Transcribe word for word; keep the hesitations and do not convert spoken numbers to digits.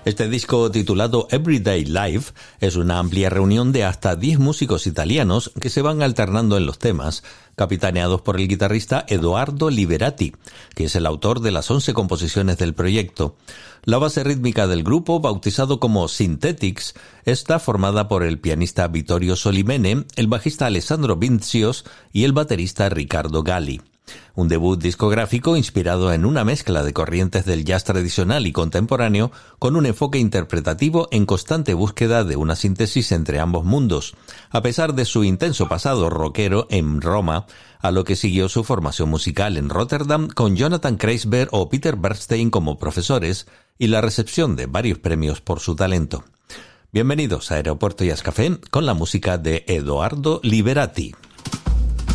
Este disco, titulado Everyday Life, es una amplia reunión de hasta diez músicos italianos que se van alternando en los temas, capitaneados por el guitarrista Edoardo Liberati, que es el autor de las once composiciones del proyecto. La base rítmica del grupo, bautizado como Synthetics, está formada por el pianista Vittorio Solimene, el bajista Alessandro Vincios y el baterista Riccardo Galli. Un debut discográfico inspirado en una mezcla de corrientes del jazz tradicional y contemporáneo, con un enfoque interpretativo en constante búsqueda de una síntesis entre ambos mundos, a pesar de su intenso pasado rockero en Roma, a lo que siguió su formación musical en Rotterdam con Jonathan Kreisberg o Peter Bernstein como profesores y la recepción de varios premios por su talento. Bienvenidos a Aeropuerto Jazz Café con la música de Edoardo Liberati.